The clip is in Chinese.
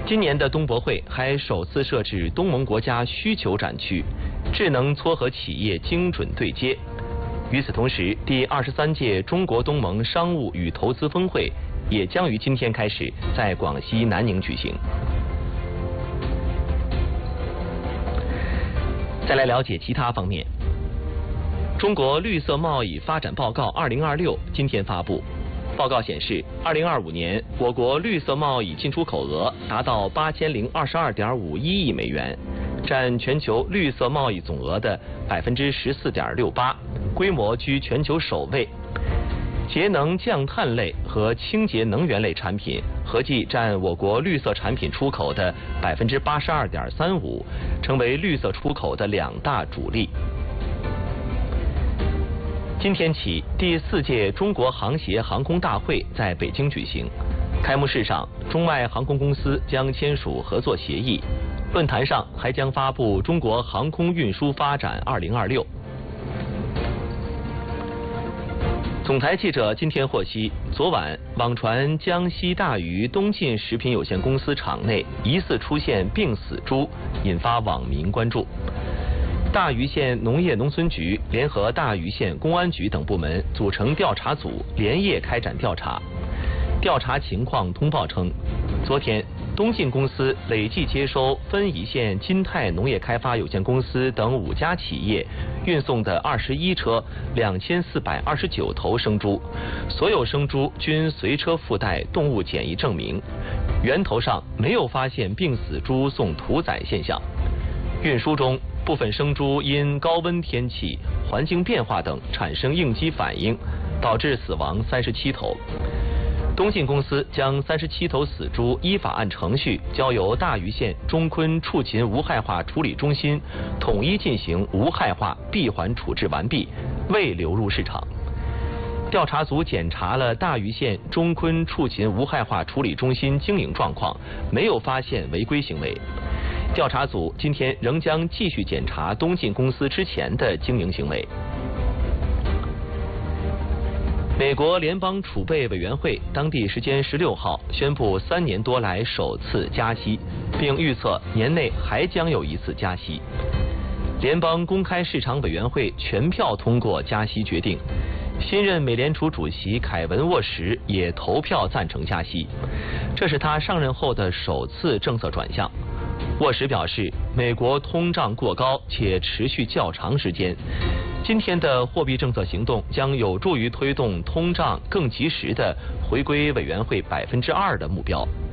今年的东博会还首次设置东盟国家需求展区，智能撮合企业精准对接。与此同时，第23届中国东盟商务与投资峰会也将于今天开始在广西南宁举行。再来了解其他方面。中国绿色贸易发展报告2026今天发布。报告显示，2025年我国绿色贸易进出口额达到8022.51亿美元，占全球绿色贸易总额的14.68%，规模居全球首位。节能降碳类和清洁能源类产品合计占我国绿色产品出口的82.35%，成为绿色出口的2大主力。今天起，第4届中国航协航空大会在北京举行。开幕式上，中外航空公司将签署合作协议。论坛上还将发布《中国航空运输发展2026》。总台记者今天获悉，昨晚网传江西大余东晋食品有限公司厂内疑似出现病死猪，引发网民关注。大余县农业农村局联合大余县公安局等部门组成调查组，连夜开展调查。调查情况通报称，昨天东晋公司累计接收分宜县金泰农业开发有限公司等5家企业运送的21车2429头生猪，所有生猪均随车附带动物检疫证明，源头上没有发现病死猪送屠宰现象。运输中部分生猪因高温天气、环境变化等产生应激反应，导致死亡37头。东晋公司将37头死猪依法按程序交由大余县中昆畜禽无害化处理中心统一进行无害化闭环处置完毕，未流入市场。调查组检查了大余县中昆畜禽无害化处理中心经营状况，没有发现违规行为。调查组今天仍将继续检查东晋公司之前的经营行为。美国联邦储备委员会当地时间16号宣布3年多来首次加息，并预测年内还将有一次加息。联邦公开市场委员会全票通过加息决定，新任美联储主席凯文·沃什也投票赞成加息，这是他上任后的首次政策转向。沃什表示，美国通胀过高且持续较长时间，今天的货币政策行动将有助于推动通胀更及时地回归委员会2%的目标。